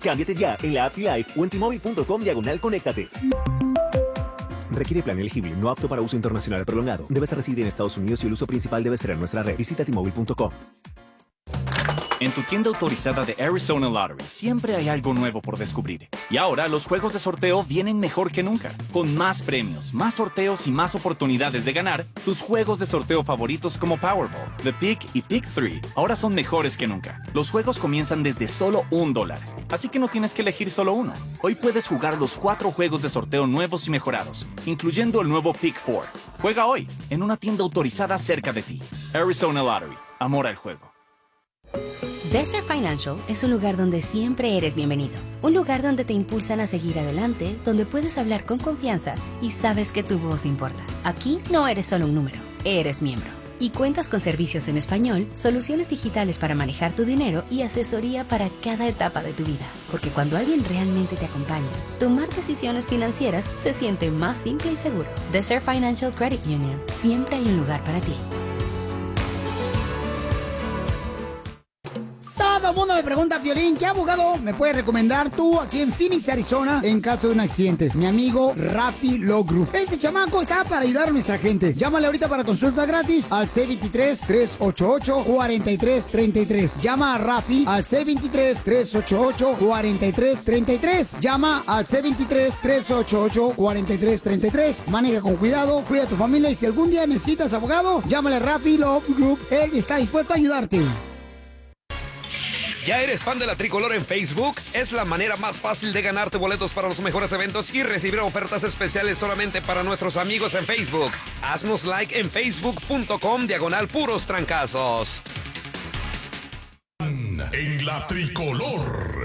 Cámbiate ya en la app T-Life o en T-Mobile.com/conéctate. Requiere plan elegible, no apto para uso internacional prolongado. Debes residir en Estados Unidos y el uso principal debe ser en nuestra red. Visita T-Mobile.com. En tu tienda autorizada de Arizona Lottery siempre hay algo nuevo por descubrir. Y ahora los juegos de sorteo vienen mejor que nunca. Con más premios, más sorteos y más oportunidades de ganar, tus juegos de sorteo favoritos como Powerball, The Pick y Pick 3 ahora son mejores que nunca. Los juegos comienzan desde solo $1. Así que no tienes que elegir solo uno. Hoy puedes jugar los 4 juegos de sorteo nuevos y mejorados, incluyendo el nuevo Pick 4. Juega hoy en una tienda autorizada cerca de ti. Arizona Lottery. Amor al juego. Desert Financial es un lugar donde siempre eres bienvenido. Un lugar donde te impulsan a seguir adelante, donde puedes hablar con confianza y sabes que tu voz importa. Aquí no eres solo un número, eres miembro. Y cuentas con servicios en español, soluciones digitales para manejar tu dinero y asesoría para cada etapa de tu vida. Porque cuando alguien realmente te acompaña, tomar decisiones financieras se siente más simple y seguro. Desert Financial Credit Union. Siempre hay un lugar para ti. Todo el mundo me pregunta, Piolín, ¿qué abogado me puedes recomendar tú aquí en Phoenix, Arizona, en caso de un accidente? Mi amigo Rafi Law Group. Este chamaco está para ayudar a nuestra gente. Llámale ahorita para consulta gratis al C23-388-4333. Llama a Rafi al C23-388-4333. Llama al C23-388-4333. Maneja con cuidado, cuida a tu familia y si algún día necesitas abogado, llámale a Rafi Law Group. Él está dispuesto a ayudarte. ¿Ya eres fan de la Tricolor en Facebook? Es la manera más fácil de ganarte boletos para los mejores eventos y recibir ofertas especiales solamente para nuestros amigos en Facebook. Haznos like en facebook.com/puros trancazos. En la Tricolor.